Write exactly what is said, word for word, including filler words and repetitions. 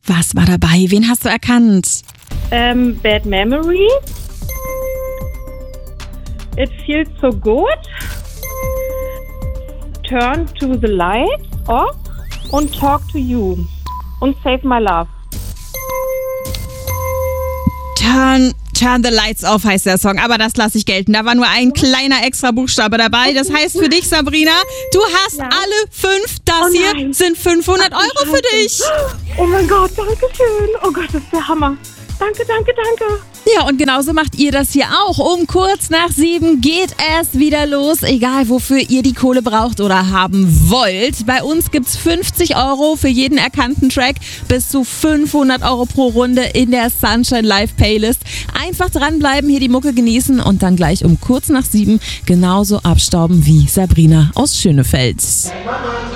Was war dabei? Wen hast du erkannt? Ähm, Bad Memory. It feels so good. Turn to the light off und talk to you. Und save my love. Turn, turn the lights off heißt der Song, aber das lasse ich gelten. Da war nur ein kleiner extra Buchstabe dabei. Das heißt für dich, Sabrina, du hast Ja. alle fünf. Das Oh hier nein. sind fünfhundert Euro für dich. Oh mein Gott, danke schön. Oh Gott, das ist der Hammer. Danke, danke, danke. Ja, und genauso macht ihr das hier auch. Um kurz nach sieben geht es wieder los, egal wofür ihr die Kohle braucht oder haben wollt. Bei uns gibt's fünfzig Euro für jeden erkannten Track, bis zu fünfhundert Euro pro Runde in der Sunshine Live Playlist. Einfach dranbleiben, hier die Mucke genießen und dann gleich um kurz nach sieben genauso abstauben wie Sabrina aus Schönefeld.